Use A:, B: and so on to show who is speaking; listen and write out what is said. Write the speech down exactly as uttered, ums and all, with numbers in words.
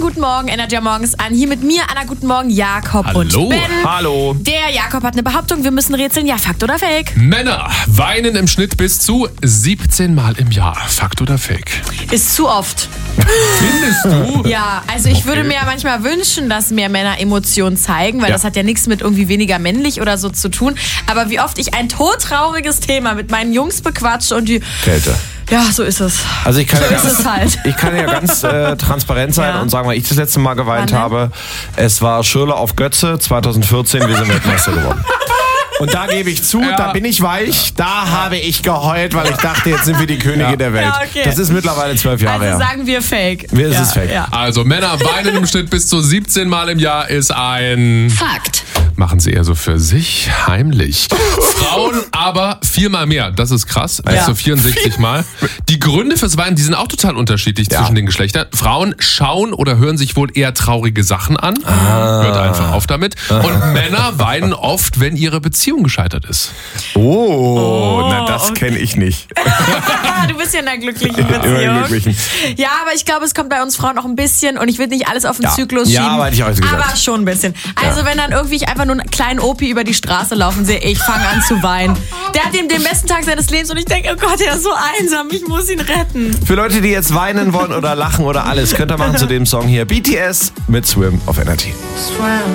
A: guten Morgen, Energy morgens an. Hier mit mir, Anna, guten Morgen, Jakob
B: Hallo.
A: und Ben.
B: Hallo.
A: Der Jakob hat eine Behauptung, wir müssen rätseln, ja, Fakt oder Fake?
B: Männer weinen im Schnitt bis zu siebzehn Mal im Jahr. Fakt oder Fake?
A: Ist zu oft.
B: Findest du?
A: Ja, also ich
B: Okay.
A: würde mir ja manchmal wünschen, dass mehr Männer Emotionen zeigen, weil
B: Ja.
A: das hat ja nichts mit irgendwie weniger männlich oder so zu tun. Aber wie oft ich ein todtrauriges Thema mit meinen Jungs bequatsche und die...
C: Kälte.
A: Ja, so ist es.
C: Also ich kann,
A: So
C: ja
A: ist
C: ganz,
A: es halt.
C: ich kann ja ganz äh, transparent sein
A: Ja.
C: und sagen, weil ich das letzte Mal geweint
A: Wann denn?
C: habe. Es war Schürrle auf Götze zwanzig vierzehn, wir sind Weltmeister geworden. Und da gebe ich zu,
B: Ja.
C: da bin ich weich, da habe ich geheult, weil ich dachte, jetzt sind wir die Könige
B: Ja.
C: der Welt.
A: Ja, okay.
C: Das ist mittlerweile zwölf Jahre
A: Also
C: her.
A: sagen wir Fake.
C: Mir ist
A: ja,
C: es Fake.
A: Ja.
B: Also Männer weinen im Schnitt bis zu siebzehn Mal im Jahr ist ein...
A: Fakt.
B: Machen sie eher so für sich heimlich. Frauen aber viermal mehr. Das ist krass. Bis
A: Ja.
B: zu vierundsechzig Mal. Die Gründe fürs Weinen, die sind auch total unterschiedlich
C: Ja.
B: zwischen den Geschlechtern. Frauen schauen oder hören sich wohl eher traurige Sachen an. Hört einfach auf damit. Und Männer weinen oft, wenn ihre Beziehung gescheitert ist.
C: Oh, na das
A: okay.
C: kenne ich nicht.
A: Ah, du bist ja in einer glücklichen
C: Immer
A: Beziehung.
C: glücklichen.
A: Ja, aber ich glaube, es kommt bei uns Frauen auch ein bisschen, und ich will nicht alles auf den
C: Ja.
A: Zyklus
C: Ja,
A: schieben,
C: aber hätte ich auch so gesagt.
A: aber schon ein bisschen. Also wenn dann irgendwie ich einfach nur einen kleinen Opi über die Straße laufen sehe, ich fange an zu weinen. Der hat den, den besten Tag seines Lebens und ich denke, oh Gott, der ist so einsam, ich muss ihn retten.
C: Für Leute, die jetzt weinen wollen oder lachen oder alles, könnt ihr machen zu dem Song hier. B T S mit Swim auf Energy.
D: Swam